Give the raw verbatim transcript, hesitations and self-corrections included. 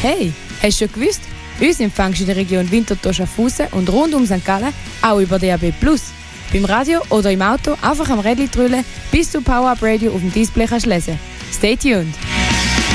Hey, hast du schon gewusst? Uns empfängst du in der Region Winterthur-Schaffhausen und rund um Sankt Gallen auch über D A B plus. Beim Radio oder im Auto einfach am Rädchen drüllen, bis du Power Up Radio auf dem Display kannst lesen. Stay tuned!